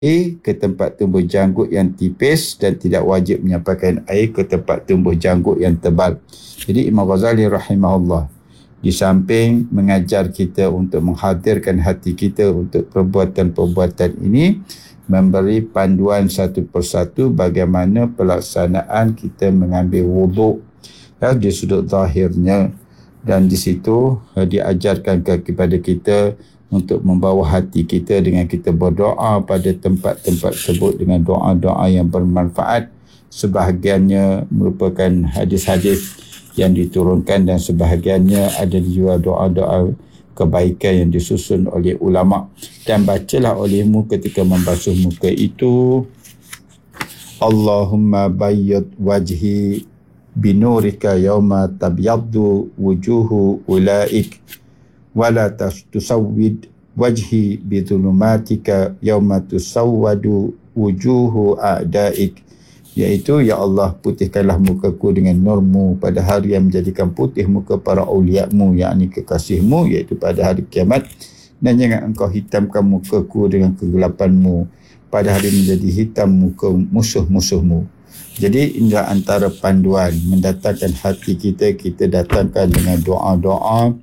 ke tempat tumbuh janggut yang tipis dan tidak wajib menyampaikan air ke tempat tumbuh janggut yang tebal. Jadi Imam Ghazali rahimahullah di samping mengajar kita untuk menghadirkan hati kita untuk perbuatan-perbuatan ini, memberi panduan satu persatu bagaimana pelaksanaan kita mengambil wuduk di sudut zahirnya, dan di situ diajarkan kepada kita untuk membawa hati kita dengan kita berdoa pada tempat-tempat tersebut dengan doa-doa yang bermanfaat. Sebahagiannya merupakan hadis-hadis yang diturunkan dan sebahagiannya ada juga doa-doa kebaikan yang disusun oleh ulama. Dan bacalah olehmu ketika membasuh muka itu, Allahumma bayyid wajhi binurika yawma tabyaddu wujuhu ulaik wala tusawwid wajhi bidhulumatika yawma tusawwadu wujuhu a'daik, iaitu ya Allah, putihkanlah mukaku dengan nurmu pada hari yang menjadikan putih muka para awliyamu, yakni kekasihmu, iaitu pada hari kiamat, dan jangan engkau hitamkan mukaku dengan kegelapanmu pada hari menjadi hitam muka musuh-musuhmu. Jadi inilah antara panduan mendatangkan hati kita datangkan dengan doa-doa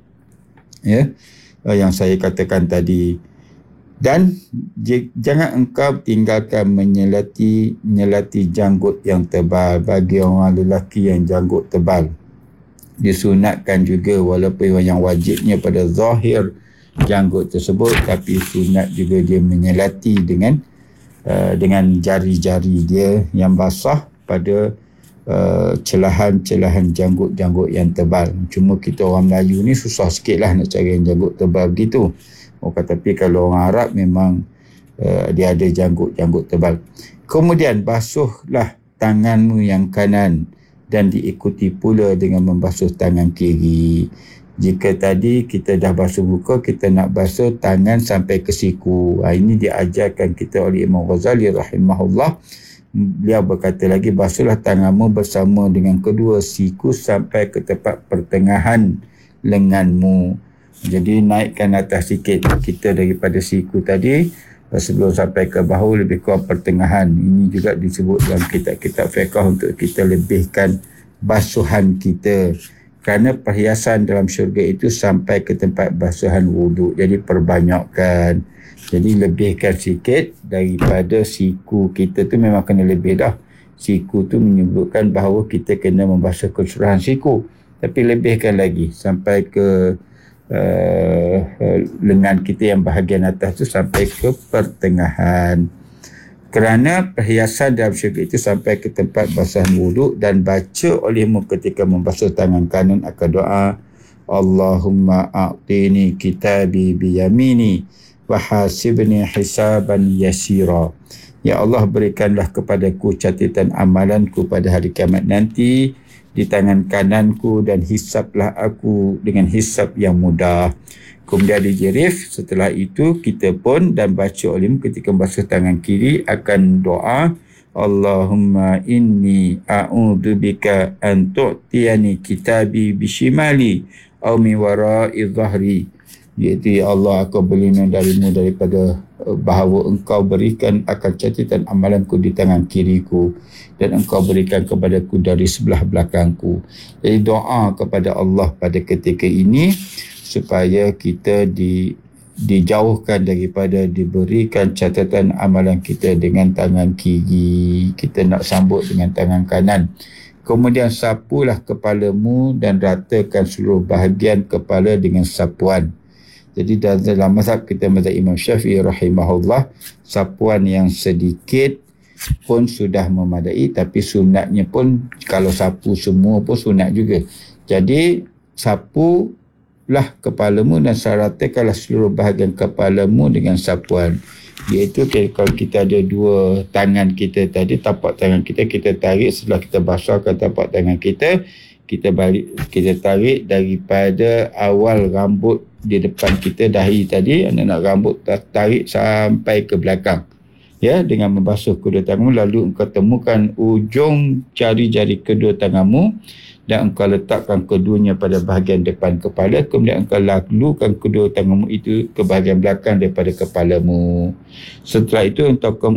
yang saya katakan tadi. Dan jangan engkau tinggalkan menyelati janggut yang tebal. Bagi orang lelaki yang janggut tebal, disunatkan juga, walaupun yang wajibnya pada zahir janggut tersebut, tapi sunat juga dia menyelati dengan jari-jari dia yang basah pada celahan-celahan janggut-janggut yang tebal. Cuma kita orang Melayu ni susah sikit lah nak cari yang janggut tebal begitu. Tapi kalau orang Arab memang dia ada janggut-janggut tebal. Kemudian basuhlah tanganmu yang kanan dan diikuti pula dengan membasuh tangan kiri. Jika tadi kita dah basuh muka, kita nak basuh tangan sampai ke siku. Ini diajarkan kita oleh Imam Ghazali rahimahullah. Beliau berkata lagi, basuhlah tanganmu bersama dengan kedua siku sampai ke tempat pertengahan lenganmu. Jadi naikkan atas sikit kita daripada siku tadi sebelum sampai ke bahu, lebih kurang pertengahan. Ini juga disebut dalam kitab-kitab fiqh untuk kita lebihkan basuhan kita, kerana perhiasan dalam syurga itu sampai ke tempat basuhan wuduk. Jadi perbanyakkan. Jadi lebihkan sikit daripada siku kita tu, memang kena lebih dah. Siku tu menyebutkan bahawa kita kena membasuh keseluruhan siku, tapi lebihkan lagi sampai ke lengan kita yang bahagian atas tu sampai ke pertengahan. Kerana perhiasan dalam syurga itu sampai ke tempat basuhan wuduk. Dan baca olehmu ketika membasuh tangan kanan akan doa, Allahumma a'tini kitabi biyamini wahasibni hisaban yasira. Ya Allah, berikanlah kepadaku catatan amalanku pada hari kiamat nanti di tangan kananku, dan hisaplah aku dengan hisap yang mudah. Kemudian dijerif. Setelah itu kita pun dan baca olehmu ketika membasuh tangan kiri akan doa, Allahumma inni a'udzubika an tu'tiyani kitabi bishimali aw min wara'i dhahri, iaitu ya Allah, aku berlindung darimu daripada bahawa engkau berikan akan catatan amalanku di tangan kiriku dan engkau berikan kepadaku dari sebelah belakangku. Jadi doa kepada Allah pada ketika ini supaya kita dijauhkan daripada diberikan catatan amalan kita dengan tangan kiri, kita nak sambut dengan tangan kanan. Kemudian sapulah kepalamu dan ratakan seluruh bahagian kepala dengan sapuan. Jadi dalam mazhab kita, mazhab Imam Syafi'i rahimahullah, sapuan yang sedikit pun sudah memadai, tapi sunatnya pun kalau sapu semua pun sunat juga. Jadi sapulah kepalamu dan ratakanlah seluruh bahagian kepalamu dengan sapuan. Iaitu kalau kita ada dua tangan kita tadi, tapak tangan kita tarik, setelah kita basahkan tapak tangan kita tarik daripada awal rambut di depan kita, dahi tadi, anak rambut tarik sampai ke belakang. Ya, dengan membasuh kedua tanganmu, lalu engkau temukan ujung jari-jari kedua tanganmu dan engkau letakkan keduanya pada bahagian depan kepala, kemudian engkau lalukan kedua tanganmu itu ke bahagian belakang daripada kepalamu. Setelah itu engkau